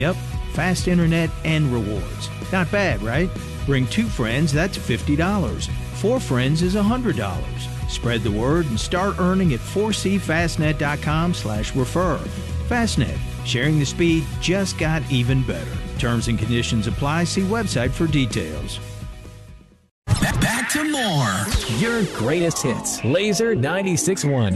Yep, fast internet and rewards. Not bad, right? Bring 2 friends, that's $50. 4 friends is $100. Spread the word and start earning at 4cfastnet.com/refer. Fastnet, sharing the speed just got even better. Terms and conditions apply. See website for details. Back to more. Your greatest hits. Laser 96.1.